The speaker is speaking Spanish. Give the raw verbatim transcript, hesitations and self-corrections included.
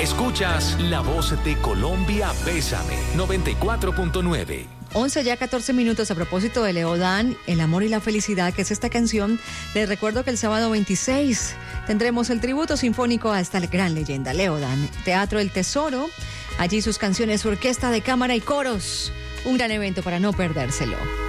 Escuchas La Voz de Colombia, Bésame, noventa y cuatro punto nueve. once ya catorce minutos. A propósito de Leodán, El amor y la felicidad, que es esta canción, les recuerdo que el sábado veintiséis tendremos el tributo sinfónico a esta gran leyenda, Leodán. Teatro El Tesoro, allí sus canciones, su orquesta de cámara y coros. Un gran evento para no perdérselo.